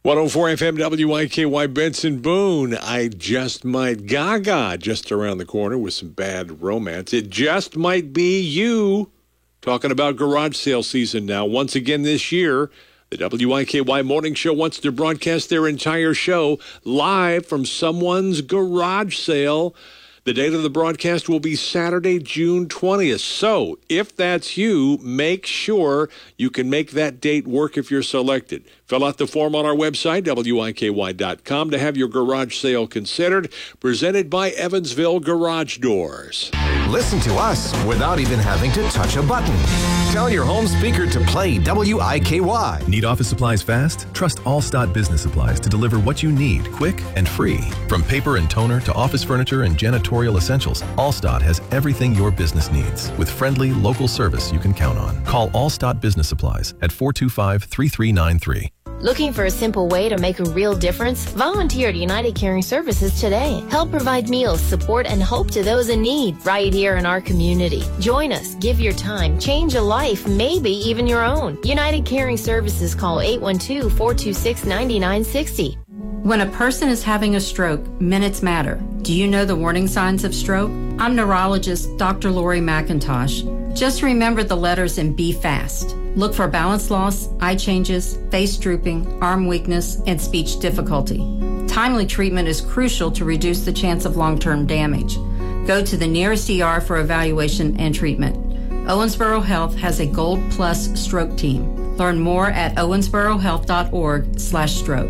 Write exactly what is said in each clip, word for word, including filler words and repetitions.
one oh four F M W I K Y Benson Boone. I just might gaga just around the corner with some bad romance. It just might be you. Talking about garage sale season now. Once again this year, the W I K Y Morning Show wants to broadcast their entire show live from someone's garage sale. The date of the broadcast will be Saturday, June twentieth. So if that's you, make sure you can make that date work if you're selected. Fill out the form on our website, W I K Y dot com, to have your garage sale considered. Presented by Evansville Garage Doors. Listen to us without even having to touch a button. Tell your home speaker to play W I K Y. Need office supplies fast? Trust Allstott Business Supplies to deliver what you need quick and free. From paper and toner to office furniture and janitorial essentials, Allstott has everything your business needs with friendly local service you can count on. Call Allstott Business Supplies at four two five, three three nine three. Looking for a simple way to make a real difference? Volunteer at United Caring Services today. Help provide meals, support, and hope to those in need right here in our community. Join us, give your time, change a life, maybe even your own. United Caring Services, call eight one two, four two six, nine nine six zero. When a person is having a stroke, minutes matter. Do you know the warning signs of stroke? I'm neurologist Doctor Lori McIntosh. Just remember the letters and be fast. Look for balance loss, eye changes, face drooping, arm weakness, and speech difficulty. Timely treatment is crucial to reduce the chance of long-term damage. Go to the nearest E R for evaluation and treatment. Owensboro Health has a Gold Plus stroke team. Learn more at owensboro health dot org slash stroke.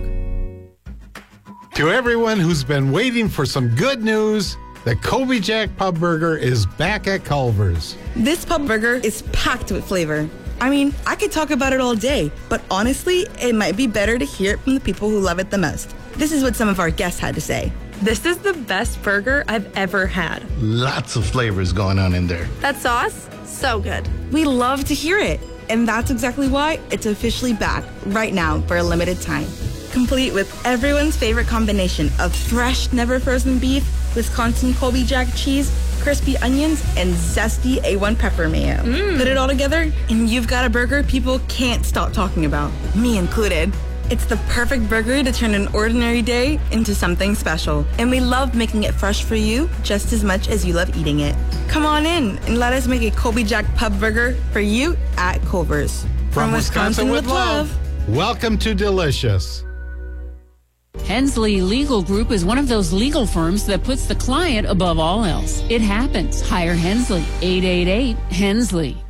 To everyone who's been waiting for some good news, the Colby Jack Pub Burger is back at Culver's. This pub burger is packed with flavor. I mean, I could talk about it all day, but honestly, it might be better to hear it from the people who love it the most. This is what some of our guests had to say. This is the best burger I've ever had. Lots of flavors going on in there. That sauce, so good. We love to hear it, and that's exactly why it's officially back right now for a limited time. Complete with everyone's favorite combination of fresh, never frozen beef, Wisconsin Colby Jack cheese, crispy onions, and zesty A one pepper mayo. Mm. Put it all together, and you've got a burger people can't stop talking about, me included. It's the perfect burger to turn an ordinary day into something special. And we love making it fresh for you just as much as you love eating it. Come on in and let us make a Colby Jack Pub Burger for you at Culver's. From, From Wisconsin, Wisconsin with love. love, welcome to Delicious. Hensley Legal Group is one of those legal firms that puts the client above all else. It happens. Hire Hensley. eight eight eight, Hensley.